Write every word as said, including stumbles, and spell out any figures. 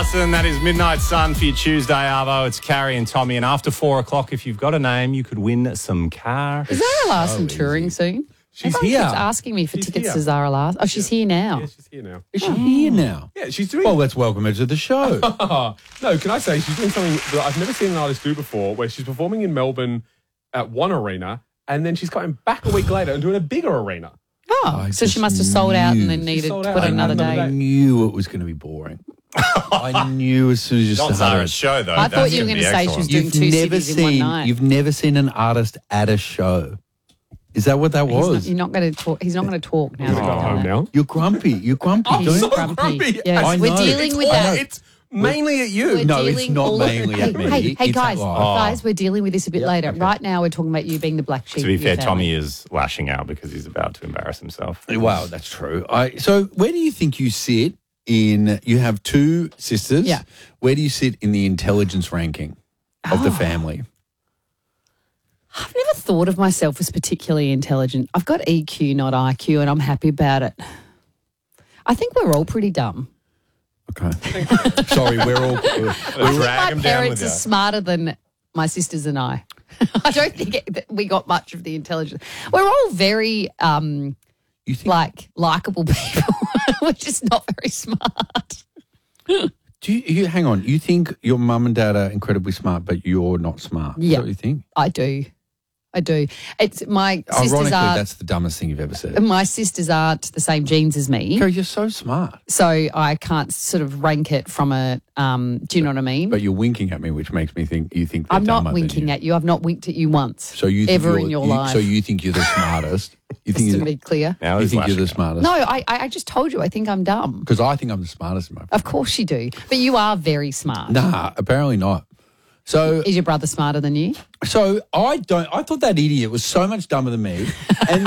Larson. That is Midnight Sun for your Tuesday, Arvo. It's Carrie and Tommy. And after four o'clock, if you've got a name, you could win some car. Is Zara Larson so touring soon? She's Everyone here. keeps asking me for She's tickets here. to Zara Larson. Oh, she's yeah. here now. Yeah, she's here now. Is she here now? Yeah, she's doing... Well, let's welcome her to the show. No, can I say she's doing something that I've never seen an artist do before, where she's performing in Melbourne at one arena, and then she's coming back a week later and doing a bigger arena. Oh, I so she just must have sold out and then knew. needed to sold put out. on another Another day. I knew it was going to be boring. I knew as soon as you Not started. Zara's show, though. I thought That's you were gonna going to be say she was excellent. doing You've two never cities in one seen. night. You've never seen an artist at a show. Is that what that He's not, was? you're not going to talk. He's not going to talk now. He's got home now. You're grumpy. You're grumpy. I'm Don't- so grumpy. grumpy. Yes, I we're know. dealing It's with all- that. It's mainly at you. We're No, it's dealing not all- mainly hey, at me. Hey, hey It's guys, at- oh. guys, we're dealing with this a bit Yep, later. okay. Right now, we're talking about you being the black sheep. To be of your fair, family. Tommy is lashing out because he's about to embarrass himself. Wow, that's true. I, so where do you think you sit in, you have two sisters. Yeah. Where do you sit in the intelligence ranking of the Oh. family? I've never thought of myself as particularly intelligent. I've got E Q, not I Q, and I'm happy about it. I think we're all pretty dumb. Okay. Sorry, we're all... We're, I think Drag my him down with parents are you. smarter than my sisters and I. I don't think it, we got much of the intelligence. We're all very, um, you think, like, likable people. We're just not very smart. do you, you, hang on, you think your mum and dad are incredibly smart, but you're not smart? Is Yeah. that what you think? I do. I do. It's my sisters Ironically, are that's the dumbest thing you've ever said. my sisters aren't the same genes as me, Carrie, you're so smart. so I can't sort of rank it from a. Um, do you know what I mean? But you're winking at me, which makes me think you think they're I'm not dumber than winking you. at you. I've not winked at you once. So you think ever you're- in your you, life. So you think you're the smartest? You think Just to you're, be clear. Now you he's think you're the lashing out. smartest? No, I, I I just told you I think I'm dumb. Because I think I'm the smartest in my Of course you do. But you are very smart. Nah, apparently not. So, Is your brother smarter than you? so I don't. I thought that idiot was so much dumber than me, and